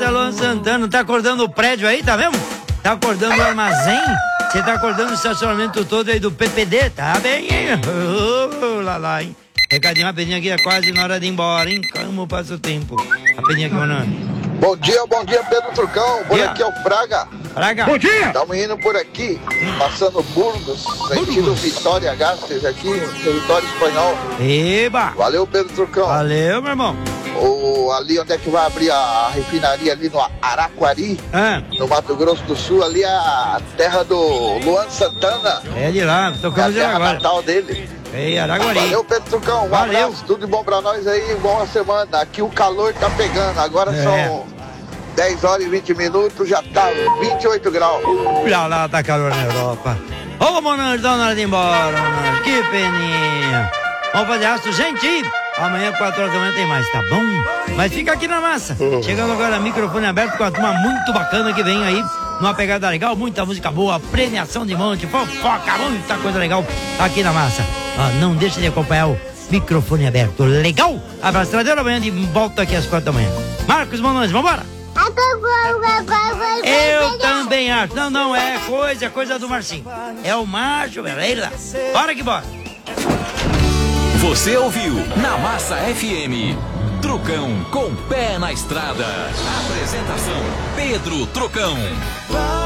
Massa, Luan Santana. Tá acordando o prédio aí, tá vendo? Tá acordando o armazém? Você tá acordando o estacionamento todo aí do PPD? Tá bem, hein? Lá, hein? Recadinho rapidinho aqui, é quase na hora de ir embora, hein? Como passa o tempo. Rapidinho aqui, mano. Bom dia, Pedro Trucão. Por aqui é o Fraga. Fraga. Bom dia! Estamos indo por aqui, passando Burgos, sentido Vitória Gasteiz aqui, território espanhol. Eba! Valeu, Pedro Trucão. Valeu, meu irmão. Ali onde é que vai abrir a refinaria ali no Araquari, no Mato Grosso do Sul, ali é a terra do Luan Santana. É de lá, tocamos é a terra agora. natal dele. Ei, Araguari. Valeu, Pedro Trucão. Um abraço, tudo de bom pra nós aí, boa semana. Aqui o calor tá pegando, agora são 10 horas e 20 minutos, já tá 28 graus. Lá tá calor na Europa. Ô, Monange, tá na hora de ir embora, Monange. Que peninha. Vamos fazer rastro, gente. Amanhã, 4 horas da manhã, tem mais, tá bom? Mas fica aqui na massa. Chegando agora, microfone aberto com a turma muito bacana que vem aí. Numa pegada legal, muita música boa, premiação de monte, fofoca, muita coisa legal aqui na massa. Não deixe de acompanhar o microfone aberto. Legal? Abraço, tradeiro, amanhã de volta aqui às 4 da manhã. Marcos Monange, vambora? Eu também acho. Não, é coisa do Marcinho. É o Márcio, Leila. Bora que bora. Você ouviu na Massa FM, Trucão com pé na estrada. Apresentação Pedro Trucão.